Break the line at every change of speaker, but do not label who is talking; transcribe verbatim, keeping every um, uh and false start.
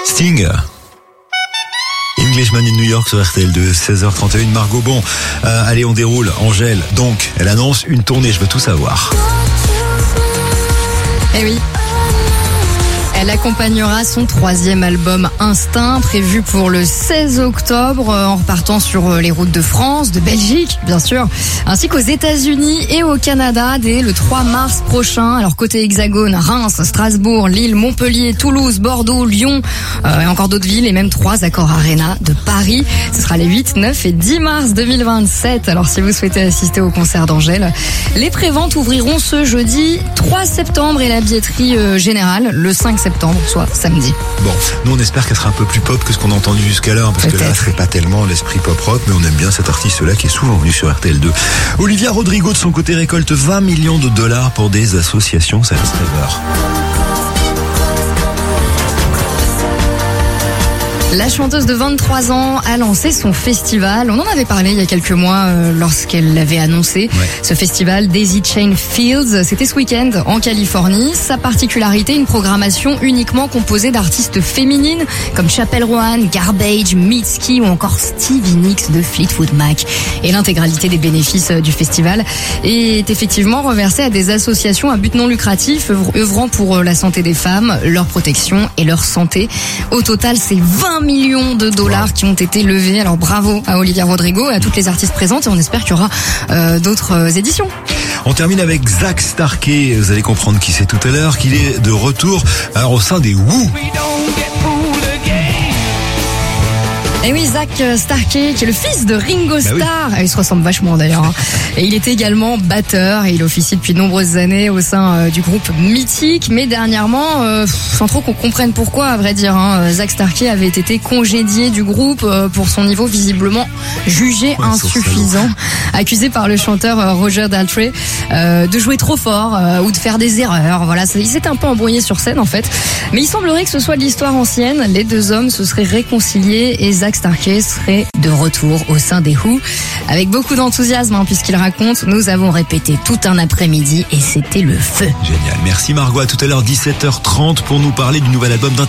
Sting. Englishman in New York sur R T L deux, seize heures trente et une. Margot, bon, euh, allez, on déroule. Angèle, donc, elle annonce une tournée, je veux tout savoir.
Eh oui. Elle accompagnera son troisième album Instinct, prévu pour le seize octobre, en repartant sur les routes de France, de Belgique, bien sûr, ainsi qu'aux États-Unis et au Canada dès le trois mars prochain. Alors côté Hexagone, Reims, Strasbourg, Lille, Montpellier, Toulouse, Bordeaux, Lyon, euh, et encore d'autres villes, et même trois Accor Arena de Paris. Ce sera les huit, neuf et dix mars deux mille vingt-sept. Alors si vous souhaitez assister au concert d'Angèle, les préventes ouvriront ce jeudi trois septembre et la billetterie euh, générale le cinq septembre. Soit samedi.
Bon, nous on espère qu'elle sera un peu plus pop que ce qu'on a entendu jusqu'à-là, parce Peut-être. que là, ce serait pas tellement l'esprit pop-rock, mais on aime bien cet artiste-là qui est souvent venu sur R T L deux. Olivia Rodrigo, de son côté, récolte vingt millions de dollars pour des associations, ça reste rêveur.
La chanteuse de vingt-trois ans a lancé son festival. On en avait parlé il y a quelques mois euh, lorsqu'elle l'avait annoncé. Ouais. Ce festival Daisy Chain Fields, c'était ce week-end en Californie. Sa particularité, une programmation uniquement composée d'artistes féminines comme Chappell Roan, Garbage, Mitski ou encore Stevie Nicks de Fleetwood Mac. Et l'intégralité des bénéfices du festival est effectivement reversée à des associations à but non lucratif œuvrant pour la santé des femmes, leur protection et leur santé. Au total, c'est vingt millions de dollars wow. qui ont été levés. Alors bravo à Olivia Rodrigo et à toutes les artistes présentes, et on espère qu'il y aura euh, d'autres euh, éditions.
On termine avec Zak Starkey. Vous allez comprendre qui c'est tout à l'heure, qu'il est de retour alors, au sein des Who.
Et oui, Zak Starkey, qui est le fils de Ringo Starr. Bah oui. Il se ressemble vachement d'ailleurs. Hein. Et il était également batteur et il officie depuis de nombreuses années au sein euh, du groupe Mythique. Mais dernièrement, euh, sans trop qu'on comprenne pourquoi, à vrai dire, hein, Zak Starkey avait été congédié du groupe euh, pour son niveau visiblement jugé ouais, insuffisant. Accusé par le chanteur euh, Roger Daltrey euh, de jouer trop fort euh, ou de faire des erreurs. Voilà, il s'était un peu embrouillé sur scène en fait. Mais il semblerait que ce soit de l'histoire ancienne. Les deux hommes se seraient réconciliés et Zak Starkey serait de retour au sein des Who avec beaucoup d'enthousiasme hein, puisqu'il raconte: nous avons répété tout un après-midi et c'était le feu.
Génial, merci Margot, à tout à l'heure dix-sept heures trente pour nous parler du nouvel album d'un